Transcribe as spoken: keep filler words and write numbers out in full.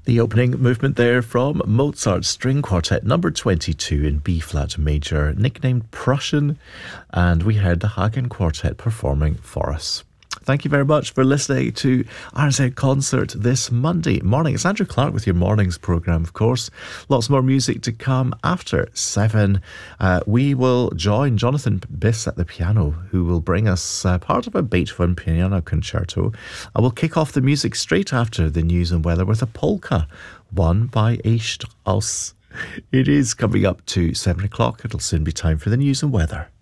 The opening movement there from Mozart's String Quartet number twenty-two in B-flat major, nicknamed Prussian, and we heard the Hagen Quartet performing for us. Thank you very much for listening to R Z Concert this Monday morning. It's Andrew Clark with your mornings programme, of course. Lots more music to come after seven. Uh, we will join Jonathan Biss at the piano, who will bring us uh, part of a Beethoven piano concerto. I will kick off the music straight after the news and weather with a polka, one by A. Strauss. It is coming up to seven o'clock. It'll soon be time for the news and weather.